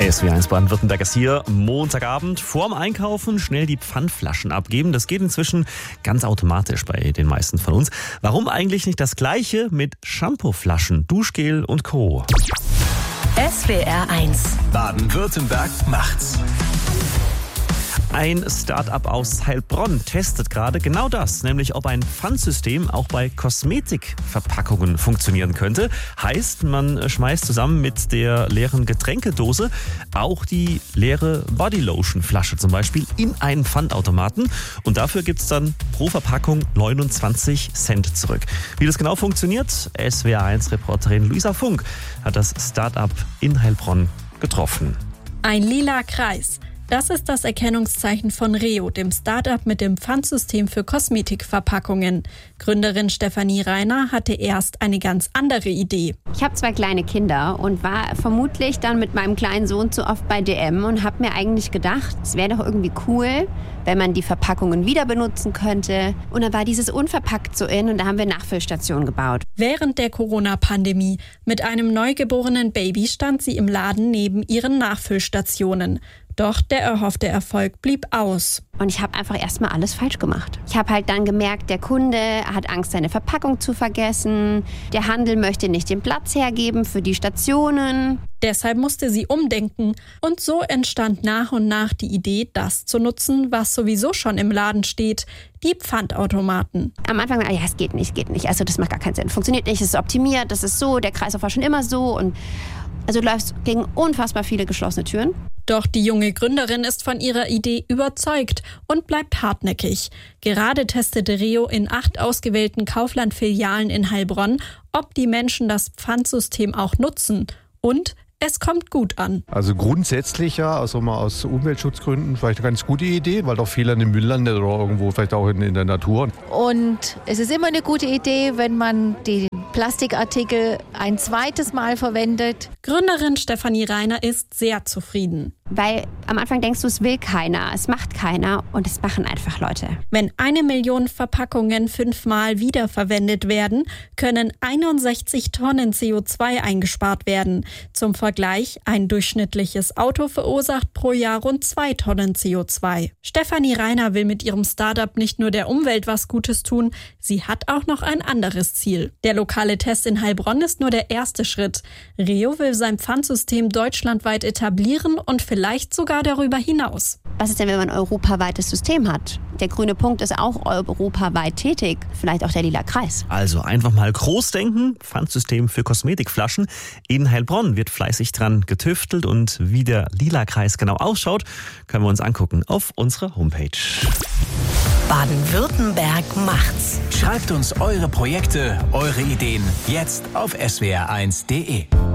SWR1 Baden-Württemberg ist hier. Montagabend vorm Einkaufen schnell die Pfandflaschen abgeben. Das geht inzwischen ganz automatisch bei den meisten von uns. Warum eigentlich nicht das Gleiche mit Shampooflaschen, Duschgel und Co.? SWR1 Baden-Württemberg macht's. Ein Start-up aus Heilbronn testet gerade genau das, nämlich ob ein Pfandsystem auch bei Kosmetikverpackungen funktionieren könnte. Heißt, man schmeißt zusammen mit der leeren Getränkedose auch die leere Bodylotion-Flasche zum Beispiel in einen Pfandautomaten und dafür gibt's dann pro Verpackung 29 Cent zurück. Wie das genau funktioniert, SWR1-Reporterin Luisa Funk hat das Start-up in Heilbronn getroffen. Ein lila Kreis. Das ist das Erkennungszeichen von Reo, dem Start-up mit dem Pfandsystem für Kosmetikverpackungen. Gründerin Stefanie Reiner hatte erst eine ganz andere Idee. Ich habe 2 kleine Kinder und war vermutlich dann mit meinem kleinen Sohn zu oft bei DM und habe mir eigentlich gedacht, es wäre doch irgendwie cool, wenn man die Verpackungen wieder benutzen könnte. Und dann war dieses unverpackt so in und da haben wir Nachfüllstationen gebaut. Während der Corona-Pandemie mit einem neugeborenen Baby stand sie im Laden neben ihren Nachfüllstationen. Doch der erhoffte Erfolg blieb aus. Und ich habe einfach erstmal alles falsch gemacht. Ich habe halt dann gemerkt, der Kunde hat Angst, seine Verpackung zu vergessen. Der Handel möchte nicht den Platz hergeben für die Stationen. Deshalb musste sie umdenken. Und so entstand nach und nach die Idee, das zu nutzen, was sowieso schon im Laden steht, die Pfandautomaten. Am Anfang, ja, es geht nicht. Also das macht gar keinen Sinn. Funktioniert nicht, es ist optimiert, das ist so, der Kreislauf war schon immer so. Und also du läufst gegen unfassbar viele geschlossene Türen. Doch die junge Gründerin ist von ihrer Idee überzeugt und bleibt hartnäckig. Gerade testete Reo in 8 ausgewählten Kaufland-Filialen in Heilbronn, ob die Menschen das Pfandsystem auch nutzen. Und es kommt gut an. Also grundsätzlich ja, also mal aus Umweltschutzgründen vielleicht eine ganz gute Idee, weil doch viel an dem Müll landet oder irgendwo vielleicht auch in der Natur. Und es ist immer eine gute Idee, wenn man die Plastikartikel ein zweites Mal verwendet. Gründerin Stefanie Reiner ist sehr zufrieden. Weil am Anfang denkst du, es will keiner, es macht keiner und es machen einfach Leute. Wenn 1 Million Verpackungen 5-mal wiederverwendet werden, können 61 Tonnen CO2 eingespart werden. Zum Vergleich, ein durchschnittliches Auto verursacht pro Jahr rund 2 Tonnen CO2. Stefanie Reiner will mit ihrem Startup nicht nur der Umwelt was Gutes tun, sie hat auch noch ein anderes Ziel. Der lokale Test in Heilbronn ist nur der erste Schritt. Reo will sein Pfandsystem deutschlandweit etablieren und vielleicht sogar darüber hinaus. Was ist denn, wenn man ein europaweites System hat? Der grüne Punkt ist auch europaweit tätig. Vielleicht auch der lila Kreis. Also einfach mal groß denken. Pfandsystem für Kosmetikflaschen. In Heilbronn wird fleißig dran getüftelt und wie der lila Kreis genau ausschaut, können wir uns angucken auf unserer Homepage. Baden-Württemberg macht's. Schreibt uns eure Projekte, eure Ideen jetzt auf swr1.de.